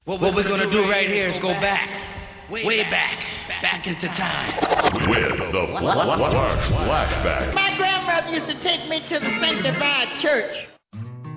What we're gonna do right here is go back, way back into time. With the flashback. My grandmother used to take me to the Sanctified Church.